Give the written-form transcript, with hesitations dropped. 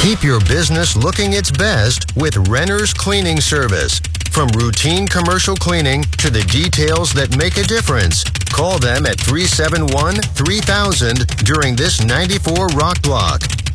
Keep your business looking its best with Renner's Cleaning Service. From routine commercial cleaning to the details that make a difference, call them at 371-3000 during this 94 Rock Block.